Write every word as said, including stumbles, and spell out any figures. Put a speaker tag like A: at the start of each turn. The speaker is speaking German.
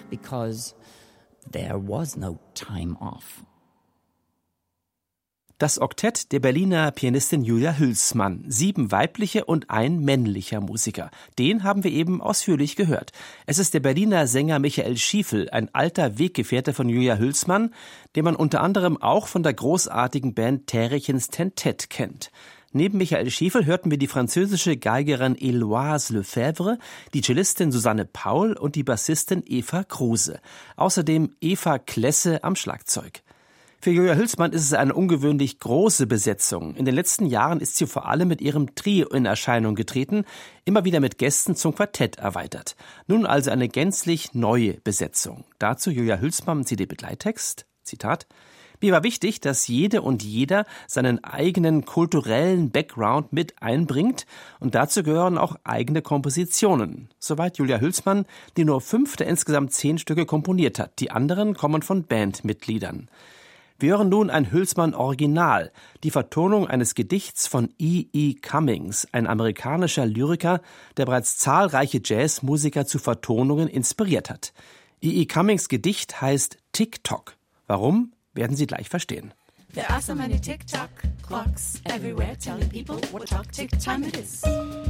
A: because there was no time off.
B: Das Oktett der Berliner Pianistin Julia Hülsmann. Sieben weibliche und ein männlicher Musiker. Den haben wir eben ausführlich gehört. Es ist der Berliner Sänger Michael Schiefel, ein alter Weggefährte von Julia Hülsmann, den man unter anderem auch von der großartigen Band Terrichens Tentett kennt. Neben Michael Schiefel hörten wir die französische Geigerin Eloise Lefebvre, die Cellistin Susanne Paul und die Bassistin Eva Kruse. Außerdem Eva Klesse am Schlagzeug. Für Julia Hülsmann ist es eine ungewöhnlich große Besetzung. In den letzten Jahren ist sie vor allem mit ihrem Trio in Erscheinung getreten, immer wieder mit Gästen zum Quartett erweitert. Nun also eine gänzlich neue Besetzung. Dazu Julia Hülsmann C D-Begleittext, Zitat: Mir war wichtig, dass jede und jeder seinen eigenen kulturellen Background mit einbringt und dazu gehören auch eigene Kompositionen. Soweit Julia Hülsmann, die nur fünf der insgesamt zehn Stücke komponiert hat. Die anderen kommen von Bandmitgliedern. Wir hören nun ein Hülsmann-Original, die Vertonung eines Gedichts von E E. Cummings, ein amerikanischer Lyriker, der bereits zahlreiche Jazzmusiker zu Vertonungen inspiriert hat. E E. Cummings Gedicht heißt Tick-Tock. Warum? Werden Sie gleich verstehen.
C: There are so many tick-tock clocks everywhere telling people what tock tick time it is.